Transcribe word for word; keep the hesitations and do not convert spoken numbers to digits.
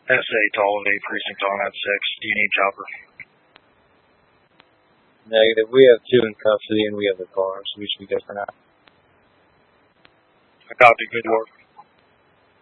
S A to Holiday Precinct on that six. Do you need chopper? Negative. We have two in custody and we have the car, so we should be good for now. I copy. Good work.